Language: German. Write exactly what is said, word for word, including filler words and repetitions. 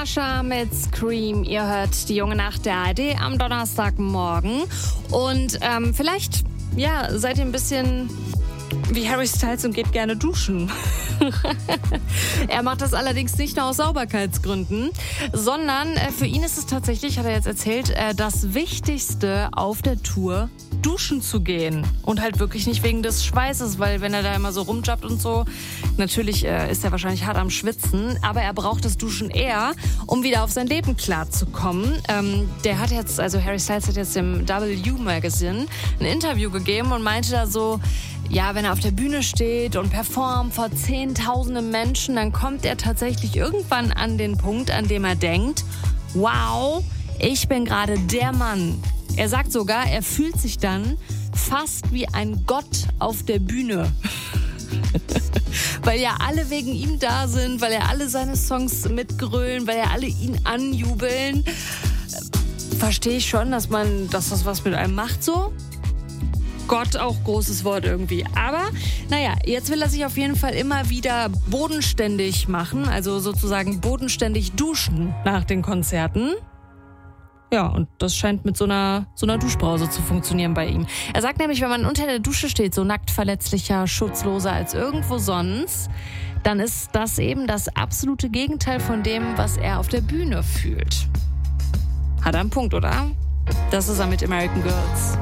Sasha mit Scream. Ihr hört die junge Nacht der A R D am Donnerstagmorgen. Und ähm, vielleicht, ja, seid ihr ein bisschen wie Harry Styles und geht gerne duschen. Er macht das allerdings nicht nur aus Sauberkeitsgründen, sondern äh, für ihn ist es tatsächlich, hat er jetzt erzählt, äh, das Wichtigste auf der Tour, duschen zu gehen. Und halt wirklich nicht wegen des Schweißes, weil wenn er da immer so rumjumpt und so, natürlich äh, ist er wahrscheinlich hart am Schwitzen, aber er braucht das Duschen eher, um wieder auf sein Leben klarzukommen. Ähm, der hat jetzt, also Harry Styles hat jetzt im W Magazine ein Interview gegeben und meinte da so, ja, wenn er auf der Bühne steht und performt vor zehntausenden Menschen, dann kommt er tatsächlich irgendwann an den Punkt, an dem er denkt, wow, ich bin gerade der Mann. Er sagt sogar, er fühlt sich dann fast wie ein Gott auf der Bühne. Weil ja alle wegen ihm da sind, weil ja alle seine Songs mitgrölen, weil ja alle ihn anjubeln. Verstehe ich schon, dass man, dass das was mit einem macht so. Gott, auch großes Wort irgendwie. Aber naja, jetzt will er sich auf jeden Fall immer wieder bodenständig machen, also sozusagen bodenständig duschen nach den Konzerten. Ja, und das scheint mit so einer, so einer Duschbrause zu funktionieren bei ihm. Er sagt nämlich, wenn man unter der Dusche steht, so nackt, verletzlicher, schutzloser als irgendwo sonst, dann ist das eben das absolute Gegenteil von dem, was er auf der Bühne fühlt. Hat er einen Punkt, oder? Das ist er mit American Girls.